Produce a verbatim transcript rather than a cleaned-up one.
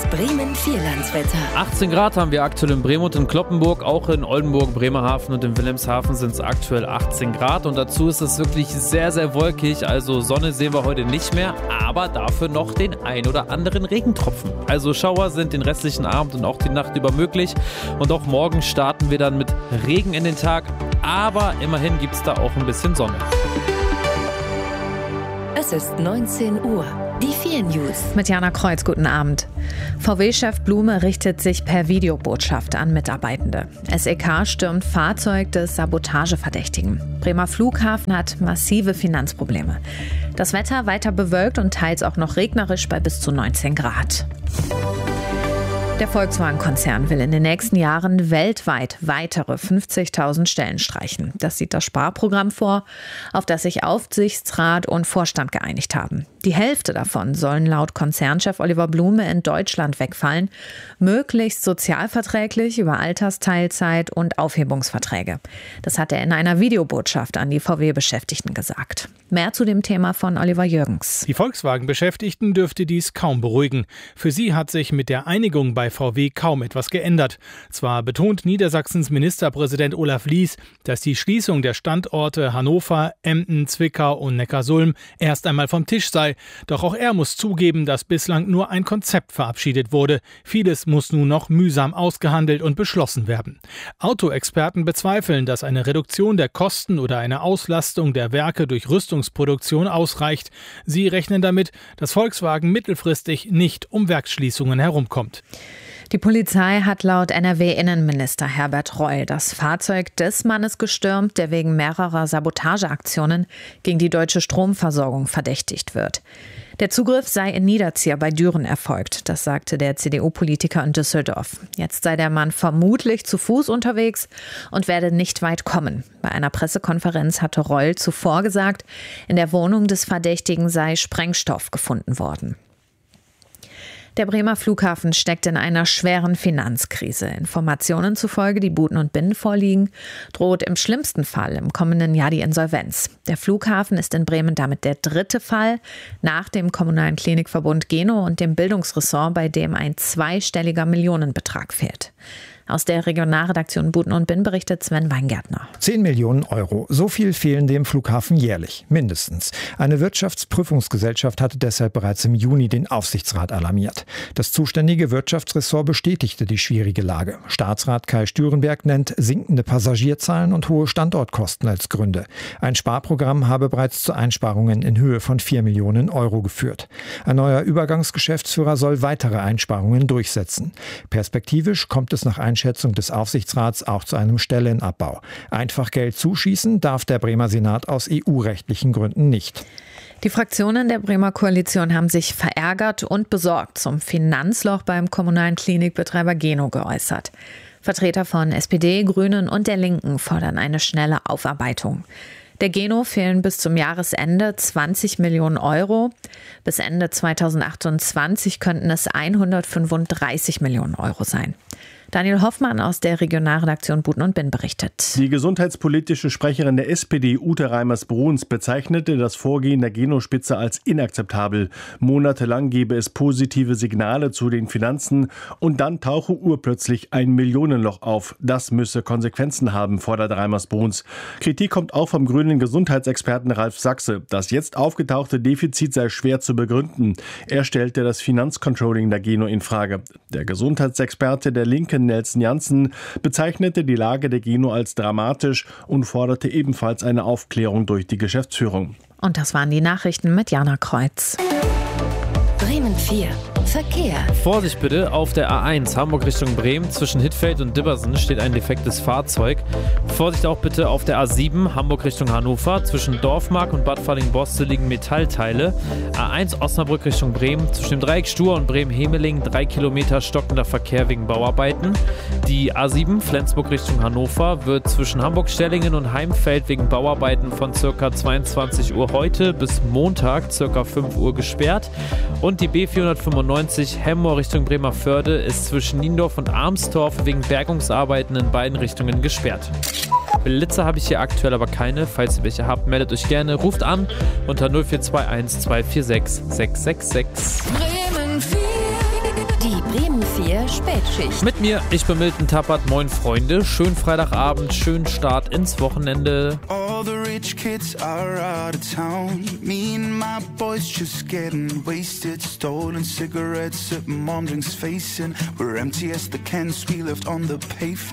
Bremen Vierlandswetter. achtzehn Grad haben wir aktuell in Bremen und in Cloppenburg. Auch in Oldenburg, Bremerhaven und in Wilhelmshaven sind es aktuell achtzehn Grad. Und dazu ist es wirklich sehr, sehr wolkig. Also Sonne sehen wir heute nicht mehr, aber dafür noch den ein oder anderen Regentropfen. Also Schauer sind den restlichen Abend und auch die Nacht über möglich. Und auch morgen starten wir dann mit Regen in den Tag. Aber immerhin gibt es da auch ein bisschen Sonne. Es ist neunzehn Uhr. Die vier News. Mit Jana Kreuz, guten Abend. V W-Chef Blume richtet sich per Videobotschaft an Mitarbeitende. S E K stürmt Fahrzeug des Sabotageverdächtigen. Bremer Flughafen hat massive Finanzprobleme. Das Wetter weiter bewölkt und teils auch noch regnerisch bei bis zu neunzehn Grad. Der Volkswagen-Konzern will in den nächsten Jahren weltweit weitere fünfzigtausend Stellen streichen. Das sieht das Sparprogramm vor, auf das sich Aufsichtsrat und Vorstand geeinigt haben. Die Hälfte davon sollen laut Konzernchef Oliver Blume in Deutschland wegfallen, möglichst sozialverträglich über Altersteilzeit und Aufhebungsverträge. Das hat er in einer Videobotschaft an die V W-Beschäftigten gesagt. Mehr zu dem Thema von Oliver Jürgens. Die Volkswagen-Beschäftigten dürfte dies kaum beruhigen. Für sie hat sich mit der Einigung bei V W kaum etwas geändert. Zwar betont Niedersachsens Ministerpräsident Olaf Lies, dass die Schließung der Standorte Hannover, Emden, Zwickau und Neckarsulm erst einmal vom Tisch sei. Doch auch er muss zugeben, dass bislang nur ein Konzept verabschiedet wurde. Vieles muss nun noch mühsam ausgehandelt und beschlossen werden. Autoexperten bezweifeln, dass eine Reduktion der Kosten oder eine Auslastung der Werke durch Rüstungsproduktion ausreicht. Sie rechnen damit, dass Volkswagen mittelfristig nicht um Werksschließungen herumkommt. Die Polizei hat laut N R W-Innenminister Herbert Reul das Fahrzeug des Mannes gestürmt, der wegen mehrerer Sabotageaktionen gegen die deutsche Stromversorgung verdächtigt wird. Der Zugriff sei in Niederzier bei Düren erfolgt, das sagte der C D U-Politiker in Düsseldorf. Jetzt sei der Mann vermutlich zu Fuß unterwegs und werde nicht weit kommen. Bei einer Pressekonferenz hatte Reul zuvor gesagt, in der Wohnung des Verdächtigen sei Sprengstoff gefunden worden. Der Bremer Flughafen steckt in einer schweren Finanzkrise. Informationen zufolge, die Buten und Binnen vorliegen, droht im schlimmsten Fall im kommenden Jahr die Insolvenz. Der Flughafen ist in Bremen damit der dritte Fall nach dem kommunalen Klinikverbund Geno und dem Bildungsressort, bei dem ein zweistelliger Millionenbetrag fehlt. Aus der Regionalredaktion Buten und Binnen berichtet Sven Weingärtner. zehn Millionen Euro. So viel fehlen dem Flughafen jährlich, mindestens. Eine Wirtschaftsprüfungsgesellschaft hatte deshalb bereits im Juni den Aufsichtsrat alarmiert. Das zuständige Wirtschaftsressort bestätigte die schwierige Lage. Staatsrat Kai Stürenberg nennt sinkende Passagierzahlen und hohe Standortkosten als Gründe. Ein Sparprogramm habe bereits zu Einsparungen in Höhe von vier Millionen Euro geführt. Ein neuer Übergangsgeschäftsführer soll weitere Einsparungen durchsetzen. Perspektivisch kommt es nach Einschätzung des Aufsichtsrats auch zu einem Stellenabbau. Einfach Geld zuschießen darf der Bremer Senat aus E U-rechtlichen Gründen nicht. Die Fraktionen der Bremer Koalition haben sich verärgert und besorgt zum Finanzloch beim kommunalen Klinikbetreiber Geno geäußert. Vertreter von S P D, Grünen und der Linken fordern eine schnelle Aufarbeitung. Der Geno fehlen bis zum Jahresende zwanzig Millionen Euro. Bis Ende zweitausendachtundzwanzig könnten es hundertfünfunddreißig Millionen Euro sein. Daniel Hoffmann aus der Regionalredaktion Buten und Binnen berichtet. Die gesundheitspolitische Sprecherin der S P D, Ute Reimers-Bruns, bezeichnete das Vorgehen der Geno-Spitze als inakzeptabel. Monatelang gebe es positive Signale zu den Finanzen und dann tauche urplötzlich ein Millionenloch auf. Das müsse Konsequenzen haben, fordert Reimers-Bruns. Kritik kommt auch vom grünen Gesundheitsexperten Ralf Sachse. Das jetzt aufgetauchte Defizit sei schwer zu begründen. Er stellte das Finanzcontrolling der Geno in Frage. Der Gesundheitsexperte der Linken Nelson Janssen bezeichnete die Lage der Geno als dramatisch und forderte ebenfalls eine Aufklärung durch die Geschäftsführung. Und das waren die Nachrichten mit Jana Kreuz. Bremen vier. Verkehr. Vorsicht bitte, auf der A eins Hamburg Richtung Bremen zwischen Hittfeld und Dibbersen steht ein defektes Fahrzeug. Vorsicht auch bitte auf der A sieben Hamburg Richtung Hannover zwischen Dorfmark und Bad Falling-Boste liegen Metallteile. A eins Osnabrück Richtung Bremen zwischen dem Dreieck Stur und Bremen-Hemeling drei Kilometer stockender Verkehr wegen Bauarbeiten. Die A sieben Flensburg Richtung Hannover wird zwischen Hamburg-Stellingen und Heimfeld wegen Bauarbeiten von ca. zweiundzwanzig Uhr heute bis Montag ca. fünf Uhr gesperrt. Und die B vierhundertfünfundneunzig Hemmoor Richtung Bremervörde ist zwischen Niendorf und Armstorf wegen Bergungsarbeiten in beiden Richtungen gesperrt. Blitzer habe ich hier aktuell aber keine. Falls ihr welche habt, meldet euch gerne. Ruft an unter null vier zwei eins zwei vier sechs sechs sechs sechs. Bremen vier. Die Bremen vier Spätschicht. Mit mir, ich bin Milton Tappert. Moin Freunde, schönen Freitagabend, schönen Start ins Wochenende. All the rich kids are out of town. Me and my boys just getting wasted. Stolen cigarettes at mom drinks facing. We're empty as the cans we left on the pavement.